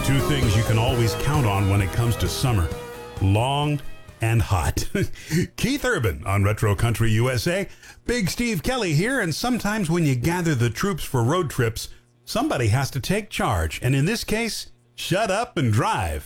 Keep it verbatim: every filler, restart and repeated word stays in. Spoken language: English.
Two things you can always count on when it comes to summer: long and hot. Keith Urban on Retro Country U S A. Big Steve Kelly here, and sometimes when you gather the troops for road trips, somebody has to take charge, and in this case, shut up and drive.